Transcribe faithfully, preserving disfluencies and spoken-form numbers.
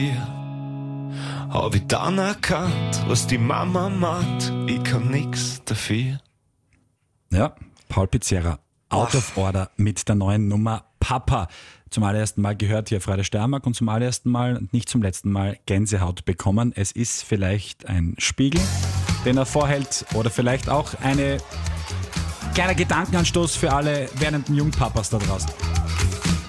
Hab ich dann erkannt, was die Mama macht, ich kann nix dafür. Ja, Paul Pizzerra, Out Ach. of Order mit der neuen Nummer Papa. Zum allerersten Mal gehört hier Freude Steiermark und zum allerersten Mal und nicht zum letzten Mal Gänsehaut bekommen. Es ist vielleicht ein Spiegel, den er vorhält, oder vielleicht auch eine kleiner Gedankenanstoß für alle werdenden Jungpapas da draußen.